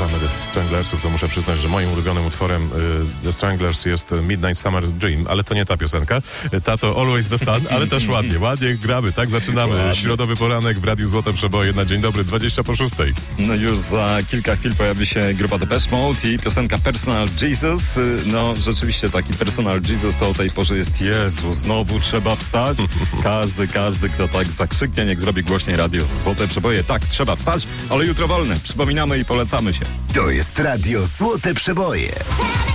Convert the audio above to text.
słuchamy The Stranglersów, to muszę przyznać, że moim ulubionym utworem The Stranglers jest Midnight Summer Dream, ale to nie ta piosenka. Ta to Always the Sun, ale też ładnie gramy, tak? Zaczynamy. Ładnie. Środowy poranek w Radiu Złote Przeboje na dzień dobry, 20:06. No już za kilka chwil pojawi się grupa Depeche Mode i piosenka Personal Jesus. No rzeczywiście taki Personal Jesus to o tej porze jest Jezu, znowu trzeba wstać. Każdy, kto tak zakrzyknie, niech zrobi głośniej Radio Złote Przeboje. Tak, trzeba wstać, ale jutro wolne. Przypominamy i polecamy się. To jest Radio Złote Przeboje.